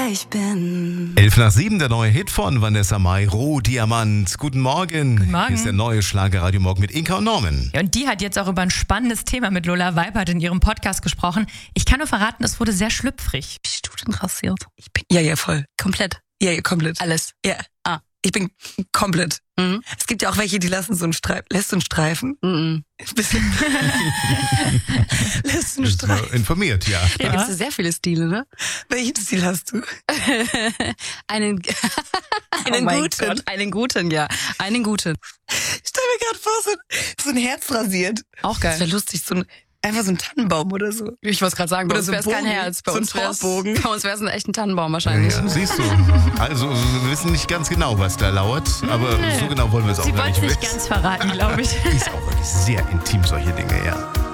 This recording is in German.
wer ich bin. 11:07, der neue Hit von Vanessa Mai, Rohdiamant. Guten Morgen. Guten Morgen. Hier ist der neue Schlager-Radio Morgen mit Inka und Norman. Ja, und die hat jetzt auch über ein spannendes Thema mit Lola Weibert in ihrem Podcast gesprochen. Ich kann nur verraten, es wurde sehr schlüpfrig. Bist du denn rasiert? Ja, voll. Komplett. Ja, komplett. Alles. Ja. Ich bin komplett. Mhm. Es gibt ja auch welche, die lassen so einen Streifen. Lässt du einen Streifen? Mhm. Bisschen. Lässt du einen Bist du Streifen? informiert, ja. Da gibt's ja sehr viele Stile, ne? Welchen Stil hast du? Einen mein guten. Gott. Einen guten, ja. Einen guten. Ich stell mir gerade vor, so ein Herz rasiert. Auch Das wäre geil. lustig, einfach so ein Tannenbaum oder so. Ich wollte gerade sagen, bei Oder uns so wäre es kein Bogen. Herz. Bei So ein uns wär's Torbogen. bei uns wär's ein echter Tannenbaum wahrscheinlich. Ja, siehst du. Also, wir wissen nicht ganz genau, was da lauert, aber so genau wollen wir es auch Sie gar wollte nicht es nicht wissen. ganz verraten, glaube ich. Ist auch wirklich sehr intim, solche Dinge, ja.